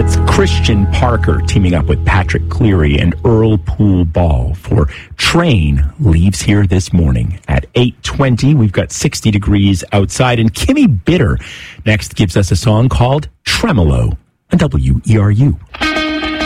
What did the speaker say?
That's Christian Parker teaming up with Patrick Cleary and Earl Poole Ball for Train Leaves Here This Morning. At 8:20, we've got 60 degrees outside, and Kimmy Bitter next gives us a song called Tremolo on WERU.